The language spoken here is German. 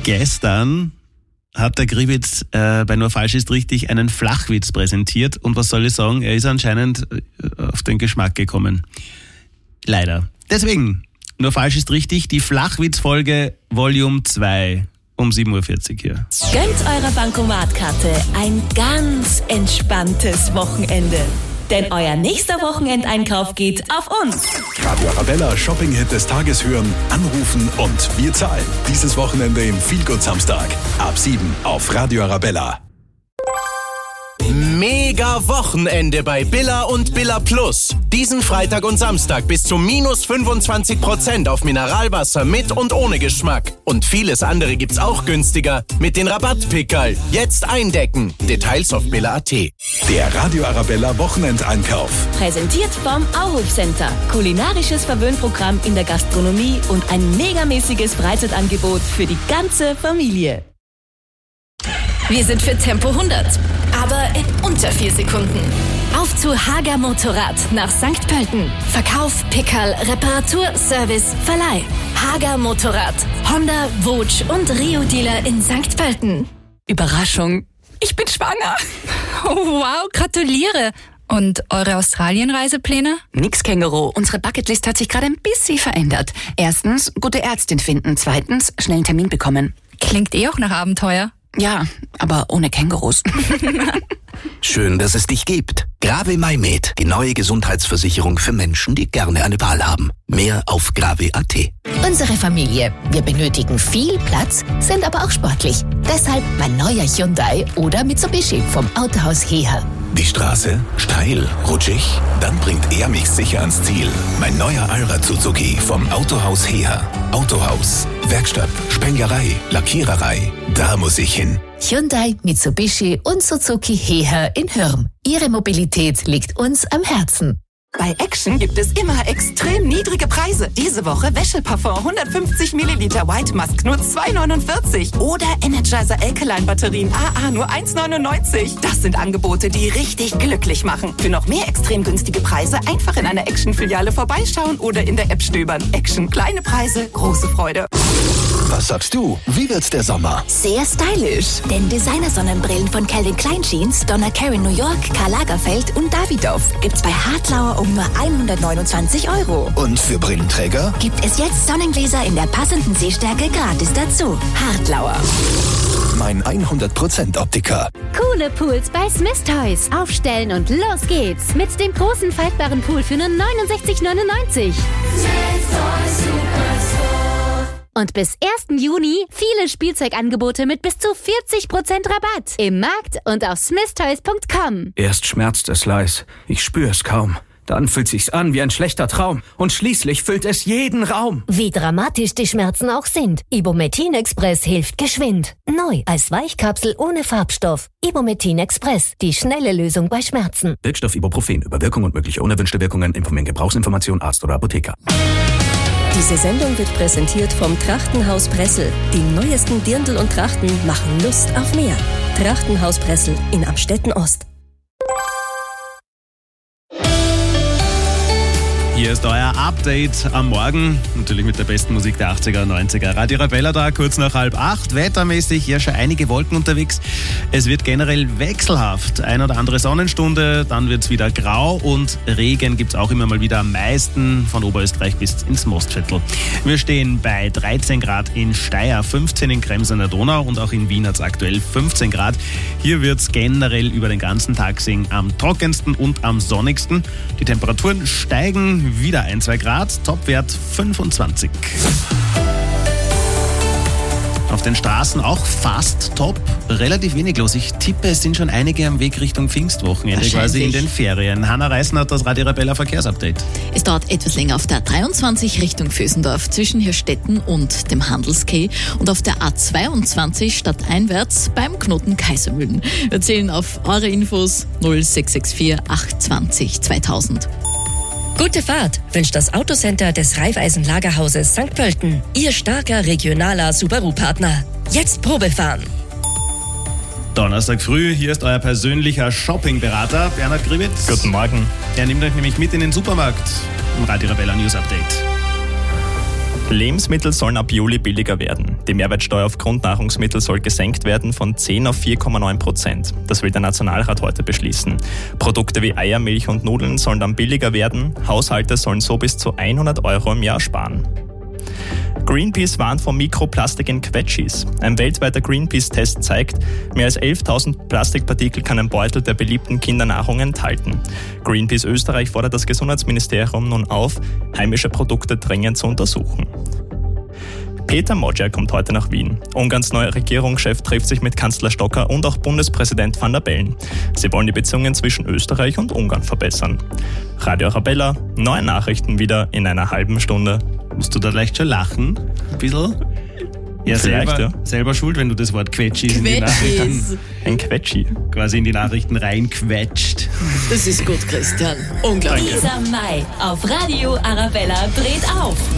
Gestern hat der Gribitz bei Nur Falsch ist richtig einen Flachwitz präsentiert und was soll ich sagen, er ist anscheinend auf den Geschmack gekommen. Leider. Deswegen, Nur Falsch ist richtig, die Flachwitz-Folge Volume 2 um 7.40 Uhr hier. Gönnt eurer Bankomatkarte ein ganz entspanntes Wochenende. Denn euer nächster Wochenendeinkauf geht auf uns. Radio Arabella Shopping-Hit des Tages hören, anrufen und wir zahlen. Dieses Wochenende im Feelgood Samstag. Ab 7 auf Radio Arabella. Mega Wochenende bei Billa und Billa Plus. Diesen Freitag und Samstag bis zu minus 25% auf Mineralwasser mit und ohne Geschmack. Und vieles andere gibt's auch günstiger mit den Rabattpickerl. Jetzt eindecken. Details auf billa.at. Der Radio Arabella Wochenendeinkauf. Präsentiert vom Auhof Center. Kulinarisches Verwöhnprogramm in der Gastronomie und ein megamäßiges Freizeitangebot für die ganze Familie. Wir sind für Tempo 100, aber in unter 4 Sekunden. Auf zu Hager Motorrad nach St. Pölten. Verkauf, Pickerl, Reparatur, Service, Verleih. Hager Motorrad, Honda, Vogue und Rio-Dealer in St. Pölten. Überraschung, ich bin schwanger. Oh, wow, gratuliere. Und eure Australien-Reisepläne? Nix, Känguru. Unsere Bucketlist hat sich gerade ein bisschen verändert. Erstens, gute Ärztin finden. Zweitens, schnell einen Termin bekommen. Klingt auch nach Abenteuer. Ja, aber ohne Kängurus. Schön, dass es dich gibt. Grave MyMed, die neue Gesundheitsversicherung für Menschen, die gerne eine Wahl haben. Mehr auf grave.at. Unsere Familie. Wir benötigen viel Platz, sind aber auch sportlich. Deshalb mein neuer Hyundai oder Mitsubishi vom Autohaus Heher. Die Straße? Steil? Rutschig? Dann bringt er mich sicher ans Ziel. Mein neuer Allrad Suzuki vom Autohaus Heher. Autohaus, Werkstatt, Spenglerei, Lackiererei. Da muss ich hin. Hyundai, Mitsubishi und Suzuki Heher in Hürm. Ihre Mobilität liegt uns am Herzen. Bei Action gibt es immer extrem niedrige Preise. Diese Woche Wäscheparfum 150 Milliliter White Musk nur 2,49 oder Energizer Alkaline Batterien AA nur 1,99. Das sind Angebote, die richtig glücklich machen. Für noch mehr extrem günstige Preise einfach in einer Action-Filiale vorbeischauen oder in der App stöbern. Action, kleine Preise, große Freude. Was sagst du? Wie wird's der Sommer? Sehr stylisch. Denn Designer-Sonnenbrillen von Calvin Klein Jeans, Donna Karan New York, Karl Lagerfeld und Davidoff gibt's bei Hartlauer um nur 129 €. Und für Brillenträger? Gibt es jetzt Sonnengläser in der passenden Sehstärke gratis dazu. Hartlauer. Mein 100% Optiker. Coole Pools bei Smith Toys. Aufstellen und los geht's. Mit dem großen faltbaren Pool für nur 69,99. Und bis 1. Juni viele Spielzeugangebote mit bis zu 40% Rabatt. Im Markt und auf smithtoys.com. Erst schmerzt es leis. Ich spüre es kaum. Dann fühlt sich's an wie ein schlechter Traum. Und schließlich füllt es jeden Raum. Wie dramatisch die Schmerzen auch sind. Ibumetin Express hilft geschwind. Neu als Weichkapsel ohne Farbstoff. Ibumetin Express. Die schnelle Lösung bei Schmerzen. Wirkstoff Ibuprofen. Über Wirkung und mögliche unerwünschte Wirkungen informieren Gebrauchsinformation, Arzt oder Apotheker. Diese Sendung wird präsentiert vom Trachtenhaus Pressel. Die neuesten Dirndl und Trachten machen Lust auf mehr. Trachtenhaus Pressel in Amstetten Ost. Hier ist euer Update am Morgen, natürlich mit der besten Musik der 80er und 90er. Radio Arabella da, kurz nach 7:30. Wettermäßig hier schon einige Wolken unterwegs. Es wird generell wechselhaft. Ein oder andere Sonnenstunde, dann wird es wieder grau und Regen gibt es auch immer mal wieder am meisten von Oberösterreich bis ins Mostviertel. Wir stehen bei 13 Grad in Steyr, 15 in Krems an der Donau und auch in Wien hat es aktuell 15 Grad. Hier wird es generell über den ganzen Tag am trockensten und am sonnigsten. Die Temperaturen steigen wieder 1-2 Grad, Topwert 25. Auf den Straßen auch fast top, relativ wenig los. Ich tippe, es sind schon einige am Weg Richtung Pfingstwochenende, quasi in den Ferien. Hanna Reisner hat das Radio Arabella Verkehrsupdate. Es dauert etwas länger auf der 23 Richtung Vösendorf zwischen Hirstetten und dem Handelskeh und auf der A22 stadteinwärts beim Knoten Kaisermühlen. Wir zählen auf eure Infos 0664 820 2000. Gute Fahrt wünscht das Autocenter des Raiffeisen Lagerhauses St. Pölten. Ihr starker regionaler Subaru-Partner. Jetzt Probefahren. Donnerstag früh, hier ist euer persönlicher Shoppingberater Bernhard Gribitz. Guten Morgen. Er nimmt euch nämlich mit in den Supermarkt im Radio Arabella News Update. Lebensmittel sollen ab Juli billiger werden. Die Mehrwertsteuer auf Grundnahrungsmittel soll gesenkt werden von 10 auf 4,9%. Das will der Nationalrat heute beschließen. Produkte wie Eier, Milch und Nudeln sollen dann billiger werden. Haushalte sollen so bis zu 100 Euro im Jahr sparen. Greenpeace warnt vor Mikroplastik in Quetschis. Ein weltweiter Greenpeace-Test zeigt, mehr als 11.000 Plastikpartikel kann ein Beutel der beliebten Kindernahrung enthalten. Greenpeace Österreich fordert das Gesundheitsministerium nun auf, heimische Produkte dringend zu untersuchen. Peter Modja kommt heute nach Wien. Ungarns neuer Regierungschef trifft sich mit Kanzler Stocker und auch Bundespräsident Van der Bellen. Sie wollen die Beziehungen zwischen Österreich und Ungarn verbessern. Radio Arabella, neue Nachrichten wieder in einer halben Stunde. Musst du da leicht schon lachen? Ein bisschen? Ja, selber schuld, wenn du das Wort Quetschis in die Nachrichten... Ein Quetschi. Quasi in die Nachrichten reinquetscht. Das ist gut, Christian. Unglaublich. Dieser Mai auf Radio Arabella dreht auf.